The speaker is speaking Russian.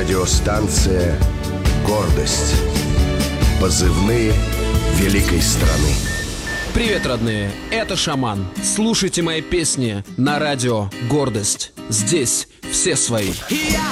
Радиостанция «Гордость». Позывные великой страны. Привет, родные, это Шаман. Слушайте мои песни на радио «Гордость». Здесь все свои. Я